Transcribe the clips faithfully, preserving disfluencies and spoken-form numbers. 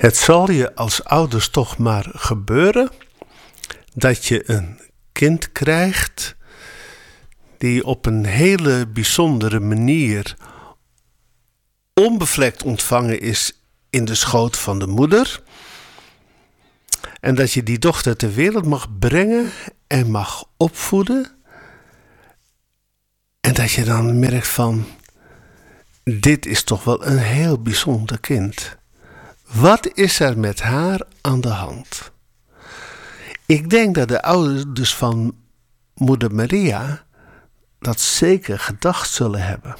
Het zal je als ouders toch maar gebeuren dat je een kind krijgt die op een hele bijzondere manier onbevlekt ontvangen is in de schoot van de moeder. En dat je die dochter ter wereld mag brengen en mag opvoeden. En dat je dan merkt van, dit is toch wel een heel bijzonder kind. Wat is er met haar aan de hand? Ik denk dat de ouders van moeder Maria dat zeker gedacht zullen hebben.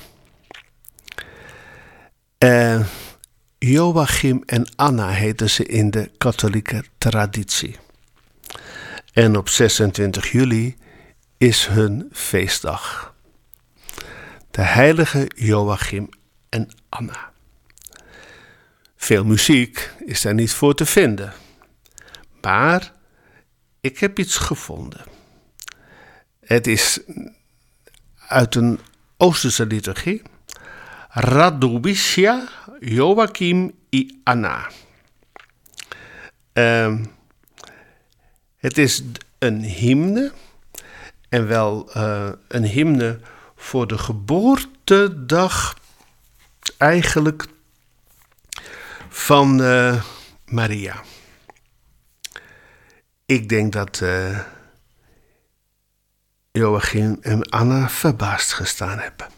Uh, Joachim en Anna heten ze in de katholieke traditie. En op zesentwintig juli is hun feestdag. De heilige Joachim en Anna. Veel muziek is daar niet voor te vinden. Maar ik heb iets gevonden. Het is uit een Oosterse liturgie. Radovishia Joachim i Anna. Uh, het is een hymne. En wel uh, een hymne voor de geboortedag eigenlijk van uh, Maria. Ik denk dat uh, Joachim en Anna verbaasd gestaan hebben.